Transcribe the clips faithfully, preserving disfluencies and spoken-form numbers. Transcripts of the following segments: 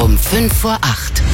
um fünf vor acht.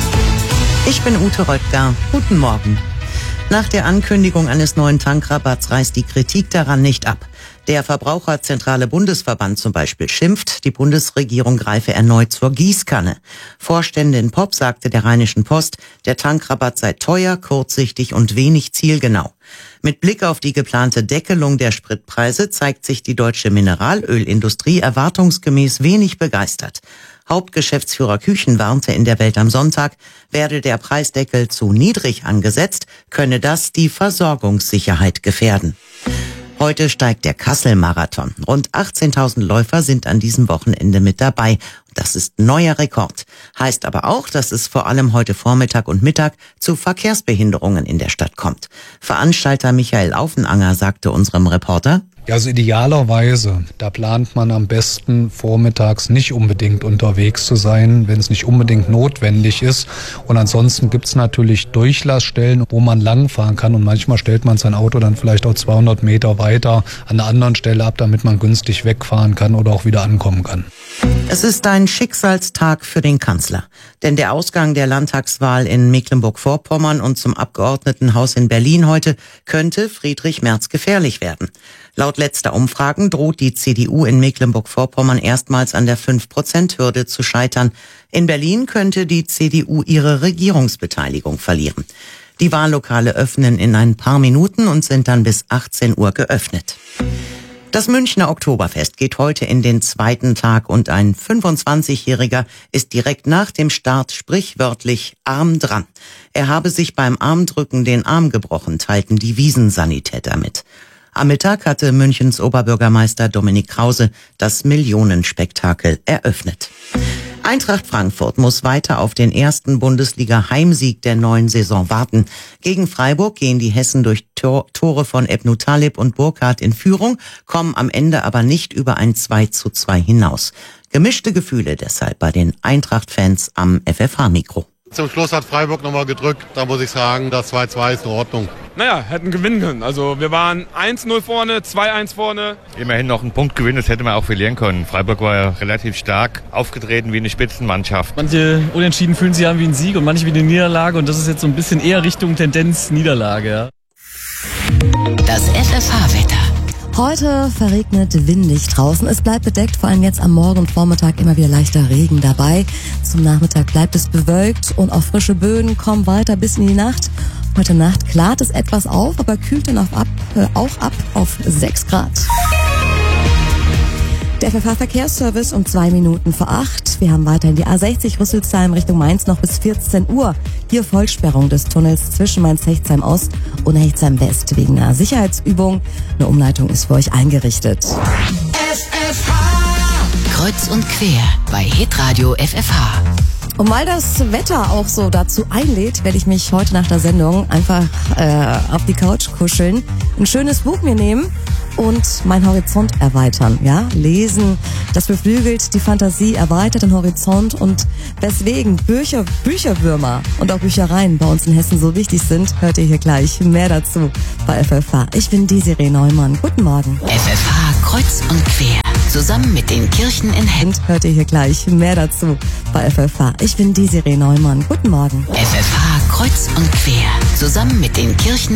Ich bin Ute Röttger. Guten Morgen. Nach der Ankündigung eines neuen Tankrabatts reißt die Kritik daran nicht ab. Der Verbraucherzentrale Bundesverband zum Beispiel schimpft, die Bundesregierung greife erneut zur Gießkanne. Vorständin Popp sagte der Rheinischen Post, der Tankrabatt sei teuer, kurzsichtig und wenig zielgenau. Mit Blick auf die geplante Deckelung der Spritpreise zeigt sich die deutsche Mineralölindustrie erwartungsgemäß wenig begeistert. Hauptgeschäftsführer Küchen warnte in der Welt am Sonntag, werde der Preisdeckel zu niedrig angesetzt, könne das die Versorgungssicherheit gefährden. Heute steigt der Kassel-Marathon. Rund achtzehntausend Läufer sind an diesem Wochenende mit dabei. Das ist neuer Rekord. Heißt aber auch, dass es vor allem heute Vormittag und Mittag zu Verkehrsbehinderungen in der Stadt kommt. Veranstalter Michael Aufenanger sagte unserem Reporter: Ja, also idealerweise, da plant man am besten vormittags nicht unbedingt unterwegs zu sein, wenn es nicht unbedingt notwendig ist. Und ansonsten gibt's natürlich Durchlassstellen, wo man langfahren kann. Und manchmal stellt man sein Auto dann vielleicht auch zweihundert Meter weiter an einer anderen Stelle ab, damit man günstig wegfahren kann oder auch wieder ankommen kann. Es ist ein Schicksalstag für den Kanzler. Denn der Ausgang der Landtagswahl in Mecklenburg-Vorpommern und zum Abgeordnetenhaus in Berlin heute könnte Friedrich Merz gefährlich werden. Laut letzter Umfragen droht die C D U in Mecklenburg-Vorpommern erstmals an der fünf Prozent Hürde zu scheitern. In Berlin könnte die C D U ihre Regierungsbeteiligung verlieren. Die Wahllokale öffnen in ein paar Minuten und sind dann bis achtzehn Uhr geöffnet. Das Münchner Oktoberfest geht heute in den zweiten Tag und ein fünfundzwanzigjähriger ist direkt nach dem Start sprichwörtlich arm dran. Er habe sich beim Armdrücken den Arm gebrochen, teilten die Wiesensanitäter mit. Am Mittag hatte Münchens Oberbürgermeister Dominik Krause das Millionenspektakel eröffnet. Eintracht Frankfurt muss weiter auf den ersten Bundesliga-Heimsieg der neuen Saison warten. Gegen Freiburg gehen die Hessen durch Tor- Tore von Ebnu Talib und Burkhardt in Führung, kommen am Ende aber nicht über ein zwei zu zwei hinaus. Gemischte Gefühle deshalb bei den Eintracht-Fans am F F H-Mikro. Zum Schluss hat Freiburg nochmal gedrückt. Da muss ich sagen, das zwei zwei ist in Ordnung. Naja, hätten gewinnen können. Also wir waren eins null vorne, zwei eins vorne. Immerhin noch einen Punkt gewinnen, das hätte man auch verlieren können. Freiburg war ja relativ stark aufgetreten wie eine Spitzenmannschaft. Manche Unentschieden fühlen sich an wie ein Sieg und manche wie eine Niederlage. Und das ist jetzt so ein bisschen eher Richtung Tendenz Niederlage. Ja. Das F F H-Wetter. Heute verregnet, windig draußen. Es bleibt bedeckt, vor allem jetzt am Morgen und Vormittag immer wieder leichter Regen dabei. Zum Nachmittag bleibt es bewölkt und auch frische Böen kommen weiter bis in die Nacht. Heute Nacht klart es etwas auf, aber kühlt dann auch ab, äh, auch ab auf sechs Grad. Der F F H-Verkehrsservice um zwei Minuten vor acht. Wir haben weiterhin die A sechzig Rüsselsheim Richtung Mainz noch bis vierzehn Uhr. Hier Vollsperrung des Tunnels zwischen Mainz-Hechtsheim Ost und Hechtsheim West wegen einer Sicherheitsübung. Eine Umleitung ist für euch eingerichtet. F F H. Kreuz und quer bei Hitradio F F H. Und weil das Wetter auch so dazu einlädt, werde ich mich heute nach der Sendung einfach äh, auf die Couch kuscheln, ein schönes Buch mir nehmen und meinen Horizont erweitern. Ja, lesen, das beflügelt die Fantasie, erweitert den Horizont und weswegen Bücher, Bücherwürmer und auch Büchereien bei uns in Hessen so wichtig sind, hört ihr hier gleich mehr dazu bei F F H. Ich bin Desiree Neumann. Guten Morgen. F F H kreuz und quer. Zusammen mit den Kirchen in Hessen. Hört ihr hier gleich mehr dazu bei F F H. Ich bin Desiree Neumann. Guten Morgen. F F H kreuz und quer. Zusammen mit den Kirchen